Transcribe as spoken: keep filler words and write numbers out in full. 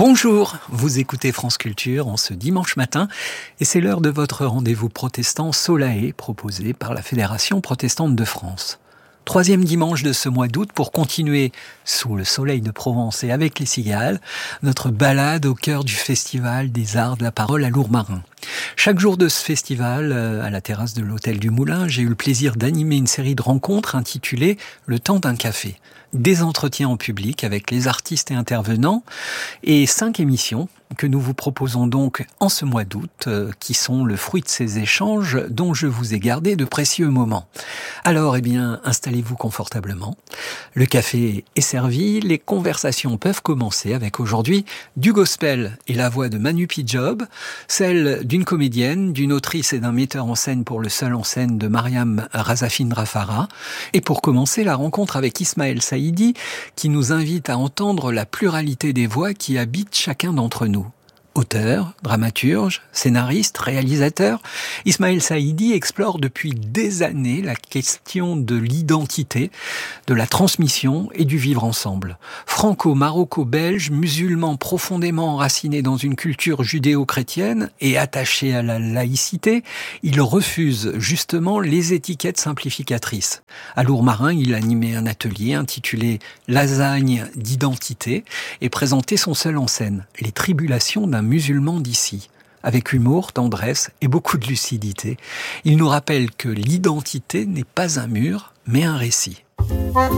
Bonjour, vous écoutez France Culture en ce dimanche matin et c'est l'heure de votre rendez-vous protestant Solae proposé par la Fédération protestante de France. Troisième dimanche de ce mois d'août pour continuer sous le soleil de Provence et avec les cigales, notre balade au cœur du festival des arts de la parole à Lourmarin. Chaque jour de ce festival, à la terrasse de l'hôtel du Moulin, j'ai eu le plaisir d'animer une série de rencontres intitulée « Le temps d'un café ». Des entretiens en public avec les artistes et intervenants et cinq émissions que nous vous proposons donc en ce mois d'août, euh, qui sont le fruit de ces échanges dont je vous ai gardé de précieux moments. Alors, eh bien, installez-vous confortablement. Le café est servi, les conversations peuvent commencer avec aujourd'hui du gospel et la voix de Manu Pidjob, celle d'une comédienne, d'une autrice et d'un metteur en scène pour le seul en scène de Mariam Razafin Rafara. Et pour commencer, la rencontre avec Ismaël Saïdi, qui nous invite à entendre la pluralité des voix qui habitent chacun d'entre nous. Auteur, dramaturge, scénariste, réalisateur, Ismaël Saïdi explore depuis des années la question de l'identité, de la transmission et du vivre ensemble. Franco-maroco-belge, musulman profondément enraciné dans une culture judéo-chrétienne et attaché à la laïcité, il refuse justement les étiquettes simplificatrices. À Lourmarin, il a animé un atelier intitulé « Lasagne d'identité » et présenté son seul en scène, « Les tribulations d'un musulman d'ici ». Avec humour, tendresse et beaucoup de lucidité, il nous rappelle que l'identité n'est pas un mur, mais un récit.